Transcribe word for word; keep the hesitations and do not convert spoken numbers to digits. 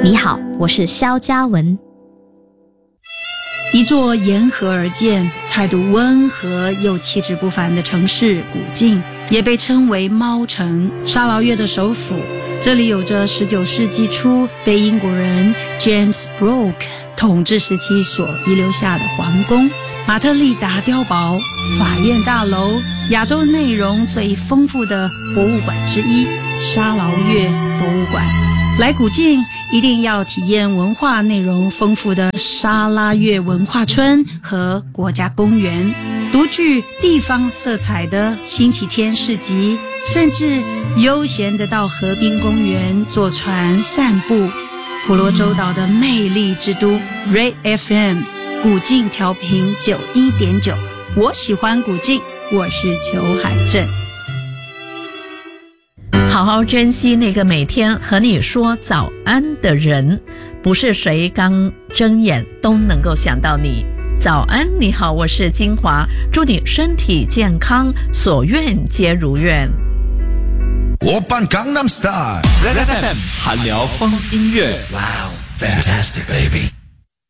你好，我是萧嘉文。 一座沿河而建、态度温和又气质不凡的城市古晋，也被称为猫城，沙劳越的首府。这里有着十九世纪初被英国人 James Brooke 统治时期所遗留下的皇宫、马特利达碉堡、法院大楼，亚洲内容最丰富的博物馆之一——沙劳越博物馆。来古晋一定要体验文化内容丰富的沙拉越文化村和国家公园，独具地方色彩的星期天市集，甚至悠闲地到河滨公园坐船散步。婆罗洲岛的魅力之都 Red F M 古晋调频 九十一点九， 我喜欢古晋，我是裘海正。 好好珍惜那个每天和你说早安的人，不是谁刚睁眼都能够想到你。早安，你好，我是金华，祝你身体健康，所愿皆如愿。 오빤 강남스타일 Red F M 韩聊风音乐 Wow, fantastic baby